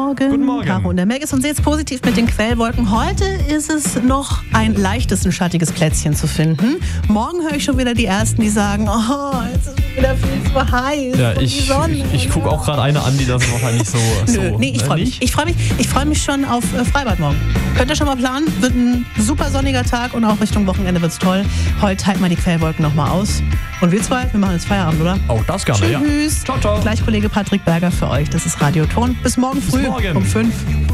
Morgen. Guten Morgen. Caro und der Meg ist und seht's positiv mit den Quellwolken. Heute ist es noch ein leichtes, ein schattiges Plätzchen zu finden. Morgen höre ich schon wieder die Ersten, die sagen, oh, jetzt ist es wieder viel zu heiß. Ja, und die Sonne. ich gucke auch gerade eine an, die das wahrscheinlich so... Nee, ich freue mich. Ich freue mich schon auf Freibad morgen. Könnt ihr schon mal planen? Wird ein super sonniger Tag und auch Richtung Wochenende wird's toll. Heute halten wir die Quellwolken nochmal aus. Und wir zwei, wir machen jetzt Feierabend, oder? Auch das gerne, ja. Tschüss. Ciao, ciao. Gleich Kollege Patrick Berger für euch. Das ist Radio Ton. Bis morgen früh morgen. um 5.